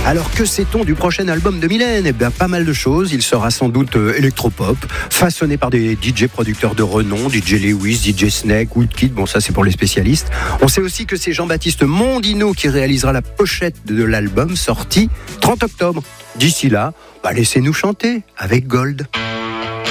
Alors que sait-on du prochain album de Mylène ? Eh bien, pas mal de choses. Il sera sans doute électropop, façonné par des DJ producteurs de renom, DJ Lewis, DJ Snake, Woodkid, bon ça c'est pour les spécialistes. On sait aussi que c'est Jean-Baptiste Mondino qui réalisera la pochette de l'album sorti 30 octobre. D'ici là, laissez-nous chanter avec Gold.